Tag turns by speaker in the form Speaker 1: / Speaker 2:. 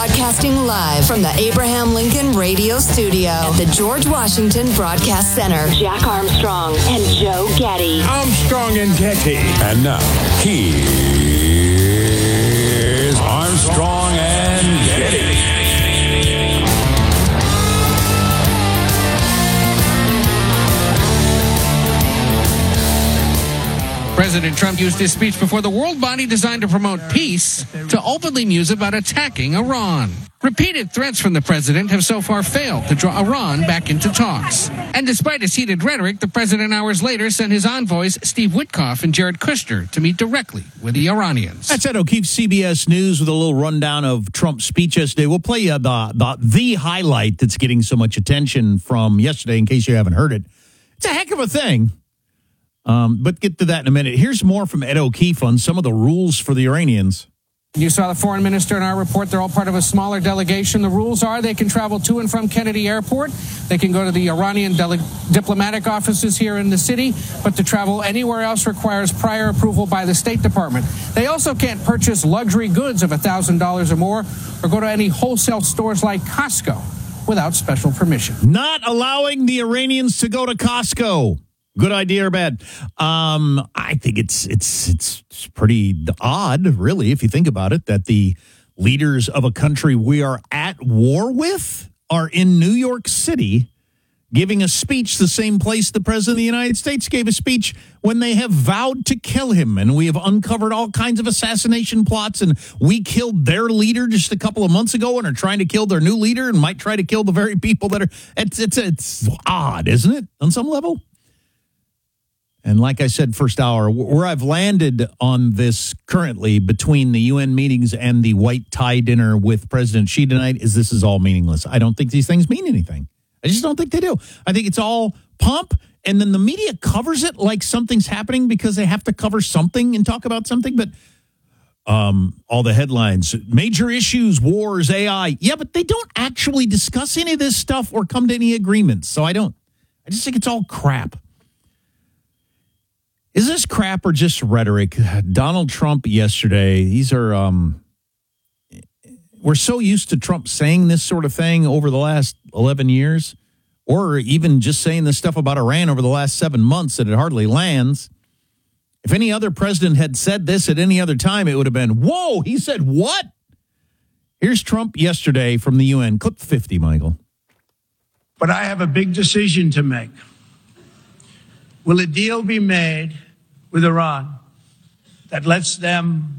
Speaker 1: Broadcasting live from the Abraham Lincoln Radio Studio at the George Washington Broadcast Center. Jack Armstrong and Joe Getty.
Speaker 2: Armstrong and Getty.
Speaker 3: And now, here's Armstrong and Getty.
Speaker 4: President Trump used his speech before the world body designed to promote peace to openly muse about attacking Iran. Repeated threats from the president have so far failed to draw Iran back into talks. And despite his heated rhetoric, the president hours later sent his envoys Steve Witkoff and Jared Kushner to meet directly with the Iranians.
Speaker 5: That's Ed O'Keefe, CBS News, with a little rundown of Trump's speech yesterday. We'll play you the highlight that's getting so much attention from yesterday, in case you haven't heard it. It's a heck of a thing. But get to that in a minute. Here's more from Ed O'Keefe on some of the rules for the Iranians.
Speaker 4: You saw the foreign minister in our report. They're all part of a smaller delegation. The rules are they can travel to and from Kennedy Airport. They can go to the Iranian diplomatic offices here in the city. But to travel anywhere else requires prior approval by the State Department. They also can't purchase luxury goods of $1,000 or more or go to any wholesale stores like Costco without special permission.
Speaker 5: Not allowing the Iranians to go to Costco. Good idea or bad? I think it's pretty odd, really, if you think about it, that the leaders of a country we are at war with are in New York City giving a speech, the same place the President of the United States gave a speech when they have vowed to kill him. And we have uncovered all kinds of assassination plots. And we killed their leader just a couple of months ago and are trying to kill their new leader and might try to kill the very people that are. It's odd, isn't it, on some level? And like I said, first hour, where I've landed on this currently between the UN meetings and the white tie dinner with President Xi tonight is this is all meaningless. I don't think these things mean anything. I just don't think they do. I think it's all pomp, and then the media covers it like something's happening because they have to cover something and talk about something. But all the headlines, major issues, wars, AI. Yeah, but they don't actually discuss any of this stuff or come to any agreements. So I just think it's all crap. Is this crap or just rhetoric? Donald Trump yesterday, we're so used to Trump saying this sort of thing over the last 11 years, or even just saying this stuff about Iran over the last 7 months that it hardly lands. If any other president had said this at any other time, it would have been, whoa, he said what? Here's Trump yesterday from the UN. Clip 50, Michael.
Speaker 6: But I have a big decision to make. Will a deal be made with Iran that lets them